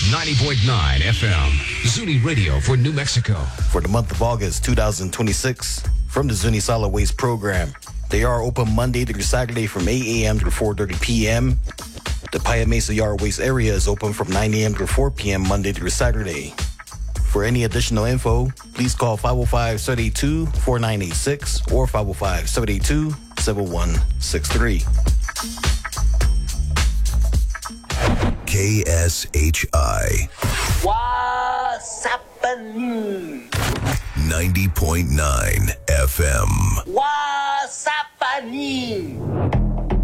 90.9 FM, Zuni Radio for New Mexico. For the month of August 2026, from the Zuni Solid Waste Program. They are open Monday through Saturday from 8 a.m. to 4:30 p.m. The Paya Mesa Yard Waste area is open from 9 a.m. to 4 p.m. Monday through Saturday. For any additional info, please call 505-782-4986 or 505-782-7163. KSHI. What's happening? 90.9 FM. What's happening?